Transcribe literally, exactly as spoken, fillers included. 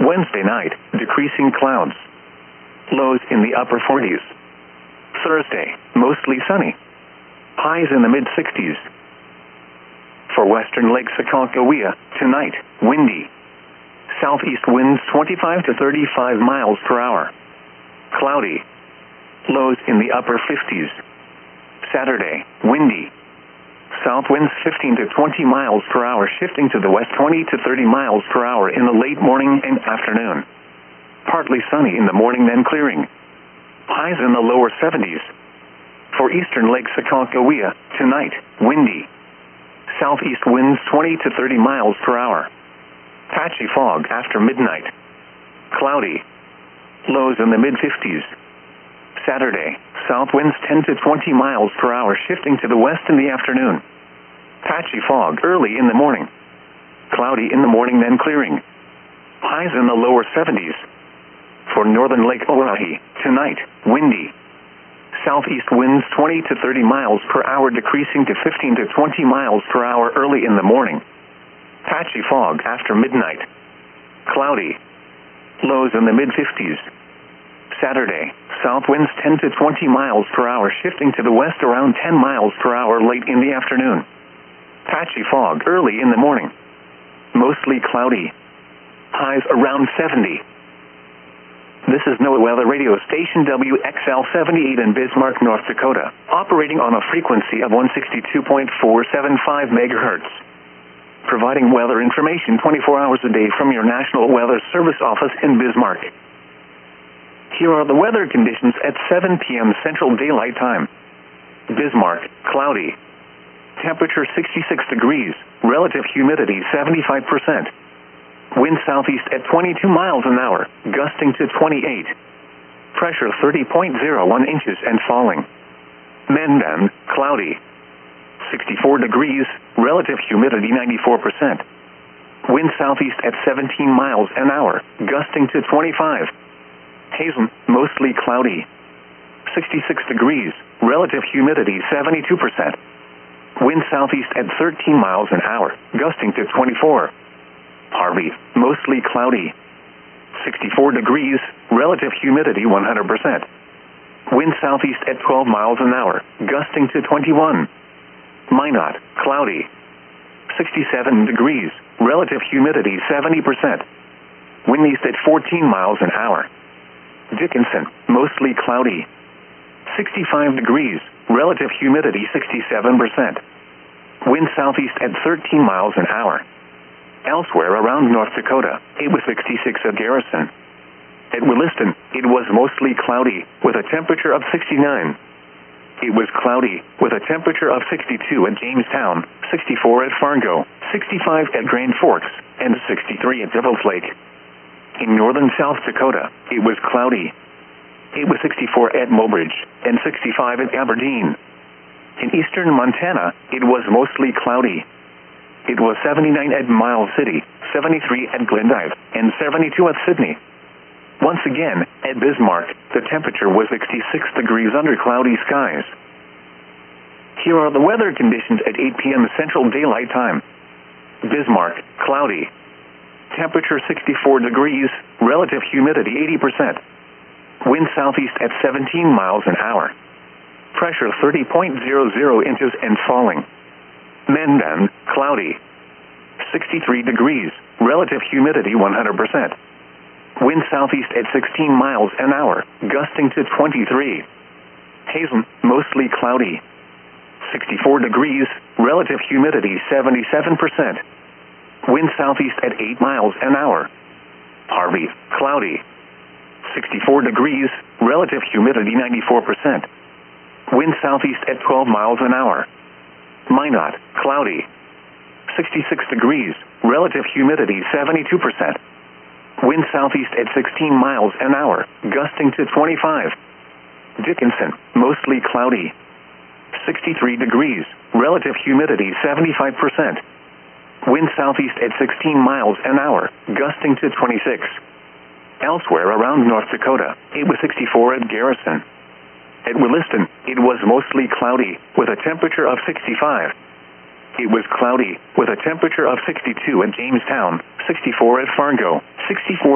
Wednesday night, decreasing clouds. Lows in the upper forties. Thursday, mostly sunny. Highs in the mid-sixties. For western Lake Sakakawea, tonight, windy. Southeast winds twenty-five to thirty-five miles per hour. Cloudy. Lows in the upper fifties. Saturday, windy. South winds fifteen to twenty miles per hour, shifting to the west twenty to thirty miles per hour in the late morning and afternoon. Partly sunny in the morning, then clearing. Highs in the lower seventies. For eastern Lake Sakakawea, tonight, windy. Southeast winds twenty to thirty miles per hour. Patchy fog after midnight. Cloudy. Lows in the mid-fifties. Saturday, south winds ten to twenty miles per hour, shifting to the west in the afternoon. Patchy fog early in the morning. Cloudy in the morning, then clearing. Highs in the lower seventies. For northern Lake Oahe, tonight, windy. Southeast winds twenty to thirty miles per hour, decreasing to fifteen to twenty miles per hour early in the morning. Patchy fog after midnight. Cloudy. Lows in the mid-fifties. Saturday, south winds ten to twenty miles per hour, shifting to the west around ten miles per hour late in the afternoon. Patchy fog early in the morning. Mostly cloudy. Highs around seventy. This is NOAA Weather Radio Station W X L seventy-eight in Bismarck, North Dakota, operating on a frequency of one sixty-two point four seven five megahertz. Providing weather information twenty-four hours a day from your National Weather Service office in Bismarck. Here are the weather conditions at seven p m Central Daylight Time. Bismarck, cloudy. Temperature sixty-six degrees, relative humidity seventy-five percent. Wind southeast at twenty-two miles an hour, gusting to twenty-eight. Pressure thirty point zero one inches and falling. Mandan, cloudy. sixty-four degrees, relative humidity ninety-four percent. Wind southeast at seventeen miles an hour, gusting to twenty-five. Hazen, mostly cloudy. sixty-six degrees, relative humidity seventy-two percent. Wind southeast at thirteen miles an hour, gusting to twenty-four. Harvey, mostly cloudy. sixty-four degrees, relative humidity one hundred percent. Wind southeast at twelve miles an hour, gusting to twenty-one. Minot, cloudy. sixty-seven degrees, relative humidity seventy percent. Wind east at fourteen miles an hour. Dickinson, mostly cloudy. sixty-five degrees, relative humidity sixty-seven percent. Wind southeast at thirteen miles an hour. Elsewhere around North Dakota, it was sixty-six at Garrison. At Williston, it was mostly cloudy, with a temperature of sixty-nine. It was cloudy, with a temperature of sixty-two at Jamestown, sixty-four at Fargo, sixty-five at Grand Forks, and sixty-three at Devil's Lake. In northern South Dakota, it was cloudy. It was sixty-four at Mobridge, and sixty-five at Aberdeen. In eastern Montana, it was mostly cloudy. It was seventy-nine at Miles City, seventy-three at Glendive, and seventy-two at Sydney. Once again, at Bismarck, the temperature was sixty-six degrees under cloudy skies. Here are the weather conditions at eight p m Central Daylight Time. Bismarck, cloudy. Temperature sixty-four degrees, relative humidity eighty percent. Wind southeast at seventeen miles an hour. Pressure thirty point zero zero inches and falling. Mandan, cloudy. sixty-three degrees, relative humidity one hundred percent. Wind southeast at sixteen miles an hour, gusting to twenty-three. Hazen, mostly cloudy. sixty-four degrees, relative humidity seventy-seven percent. Wind southeast at eight miles an hour. Harvey, cloudy. sixty-four degrees, relative humidity ninety-four percent. Wind southeast at twelve miles an hour. Minot, cloudy. sixty-six degrees, relative humidity seventy-two percent. Wind southeast at sixteen miles an hour, gusting to twenty-five. Dickinson, mostly cloudy. sixty-three degrees, relative humidity seventy-five percent. Wind southeast at sixteen miles an hour, gusting to twenty-six. Elsewhere around North Dakota, it was sixty-four at Garrison. At Williston, it was mostly cloudy, with a temperature of sixty-five. It was cloudy, with a temperature of sixty-two at Jamestown, sixty-four at Fargo, sixty-four